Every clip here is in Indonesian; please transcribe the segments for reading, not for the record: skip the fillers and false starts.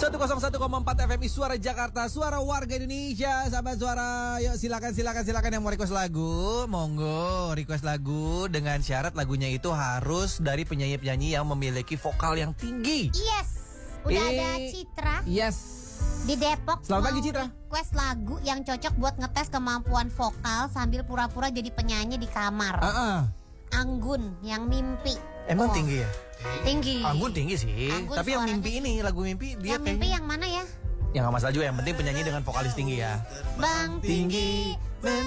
101,4 FM Suara Jakarta, suara warga Indonesia. Sahabat suara, yuk silakan yang mau request lagu, monggo request lagu dengan syarat lagunya itu harus dari penyanyi-penyanyi yang memiliki vokal yang tinggi. Yes. Udah ada Citra. Yes. Di Depok. Selamat pagi Citra. Request lagu yang cocok buat ngetes kemampuan vokal sambil pura-pura jadi penyanyi di kamar. Anggun yang mimpi. Emang tinggi ya? Tinggi. Anggun tinggi sih. Anggun tapi yang mimpi ini, lagu mimpi dia yang mimpi yang mana ya? Ya nggak masalah juga, yang penting penyanyi dengan vokalis tinggi ya. Bang Tinggi.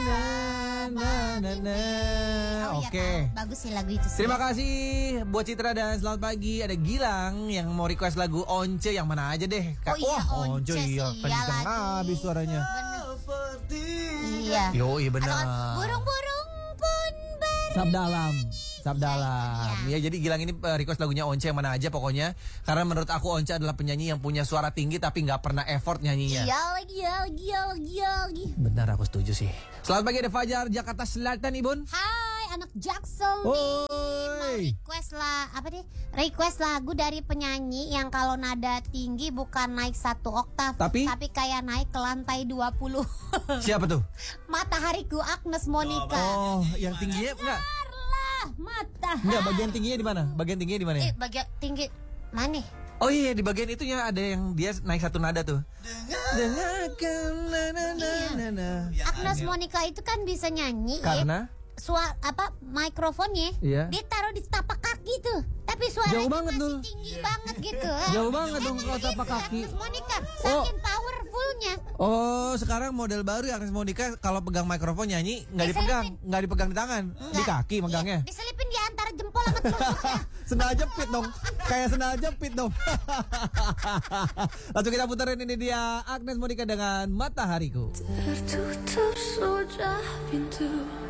Oke. Bagus sih lagu itu sih. Terima kasih buat Citra dan selamat pagi. Ada Gilang yang mau request lagu Once yang mana aja deh. Once iya. Kenceng habis suaranya. Iya. Iya benar. Burung-burung pun Sabdalam. Ya jadi Gilang ini request lagunya Once yang mana aja pokoknya. Karena menurut aku Once adalah penyanyi yang punya suara tinggi tapi gak pernah effort nyanyinya. Iya lagi. Benar, aku setuju sih. Selamat pagi, ada Fajar Jakarta Selatan, Ibun. Hai anak Jaksel nih. Request lagu dari penyanyi yang kalau nada tinggi bukan naik 1 oktav tapi kayak naik ke lantai 20. Siapa tuh? Matahariku Agnes Monica. Oh, yang tingginya enggak? Matahari. Enggak, bagian tingginya di mana? Bagian tinggi mana? Oh iya, di bagian itunya ada yang dia naik 1 nada tuh. Dengarkan Agnes Monica itu kan bisa nyanyi. Karena mikrofonnya ditaruh di tapak kaki tuh. Tapi suaranya jauh banget masih tinggi banget gitu. Jauh banget dong kalau tapak kaki. Agnes Monica saking powerfulnya. Oh, sekarang model baru ya Agnes Monica kalau pegang mikrofon nyanyi nggak dipegang di tangan, di kaki megangnya. Diselipin di antara jempol sama telunjuknya. Sendal jepit dong. Kayak sendal jepit dong. Langsung kita puterin, ini dia Agnes Monica dengan Matahariku. Tertutup sudah pintu.